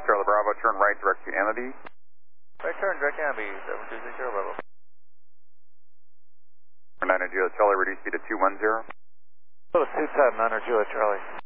Charlie Bravo, turn right, direct to Amity. Right turn, direct Amity, 7260 Bravo. 9 Juliet Charlie, reduce speed to 210. Little 210, 9 Juliet Charlie.